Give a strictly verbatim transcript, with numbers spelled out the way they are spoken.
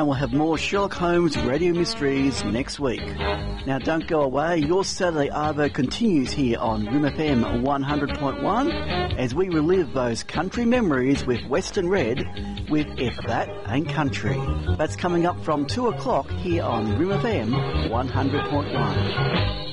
and we'll have more Sherlock Holmes Radio Mysteries next week. Now don't go away, your Saturday Arvo continues here on Room F M one hundred point one as we relive those country memories with Western Red with If That Ain't Country. That's coming up from two o'clock here on Room F M one hundred point one.